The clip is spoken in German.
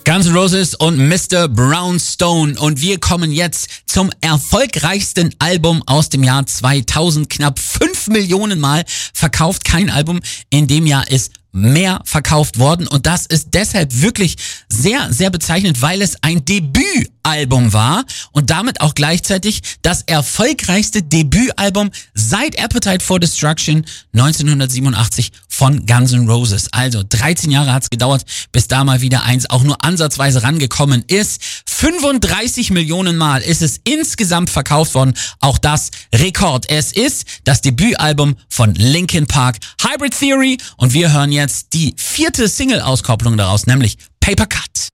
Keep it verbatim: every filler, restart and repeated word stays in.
Guns N' Roses und Mister Brownstone. Und wir kommen jetzt zum erfolgreichsten Album aus dem Jahr zweitausend. Knapp fünf Millionen Mal verkauft. Kein Album in dem Jahr ist mehr verkauft worden. Und das ist deshalb wirklich sehr, sehr bezeichnend, weil es ein Debütalbum war und damit auch gleichzeitig das erfolgreichste Debütalbum seit Appetite for Destruction neunzehnhundertsiebenundachtzig von Guns N' Roses. Also dreizehn Jahre hat es gedauert, bis da mal wieder eins auch nur ansatzweise rangekommen ist. fünfunddreißig Millionen Mal ist es insgesamt verkauft worden. Auch das Rekord. Es ist das Debütalbum von Linkin Park, Hybrid Theory, und wir hören jetzt die vierte Single-Auskopplung daraus, nämlich Paper Cut.